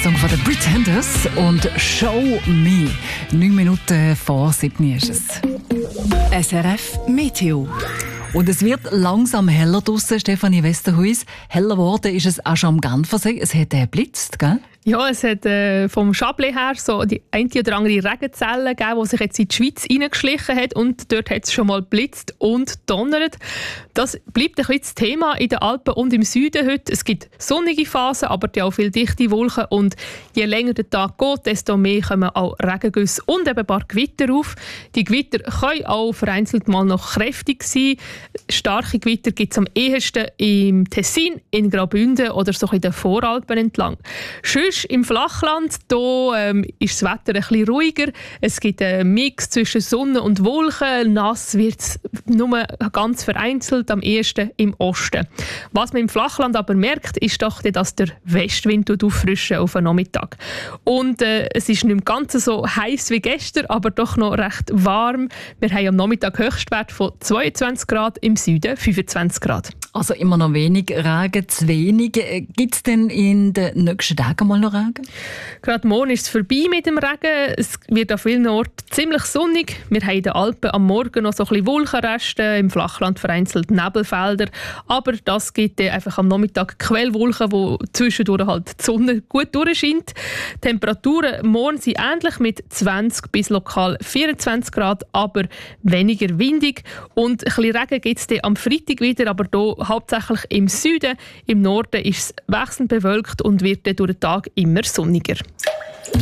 Song von den Pretenders und «Show Me». 9 Minuten vor 7 ist es. SRF Meteo. Und es wird langsam heller draussen, Stefanie Westerhuis. Heller geworden ist es auch schon am Genfersee. Es hat geblitzt, gell? Ja, es hat vom Chablais her so die eine oder andere Regenzelle gegeben, die sich jetzt in die Schweiz hineingeschlichen hat. Und dort hat es schon mal blitzt und donnert. Das bleibt ein bisschen das Thema in den Alpen und im Süden heute. Es gibt sonnige Phasen, aber auch viele dichte Wolken. Und je länger der Tag geht, desto mehr kommen auch Regengüsse und eben ein paar Gewitter auf. Die Gewitter können auch vereinzelt mal noch kräftig sein. Starke Gewitter gibt es am ehesten im Tessin, in Graubünden oder so in den Voralpen entlang. Schön im Flachland da, ist das Wetter ein bisschen ruhiger. Es gibt einen Mix zwischen Sonne und Wolken. Nass wird es nur ganz vereinzelt, am ehesten im Osten. Was man im Flachland aber merkt, ist doch, dass der Westwind auffrischen auf den Nachmittag. Und es ist nicht mehr ganz so heiß wie gestern, aber doch noch recht warm. Wir haben am Nachmittag Höchstwert von 22 Grad, im Süden 25 Grad. Also immer noch wenig Regen, zu wenig. Gibt es denn in den nächsten Tagen mal noch Regen? Gerade morgen ist es vorbei mit dem Regen. Es wird an vielen Orten ziemlich sonnig. Wir haben in den Alpen am Morgen noch so ein bisschen Wolkenreste, im Flachland vereinzelt Nebelfelder. Aber das gibt einfach am Nachmittag Quellwolken, wo zwischendurch halt die Sonne gut durchscheint. Die Temperaturen morgen sind ähnlich mit 20 bis lokal 24 Grad, aber weniger windig. Und ein bisschen Regen gibt es am Freitag wieder, aber hier hauptsächlich im Süden. Im Norden ist es wechselnd bewölkt und wird durch den Tag immer sonniger.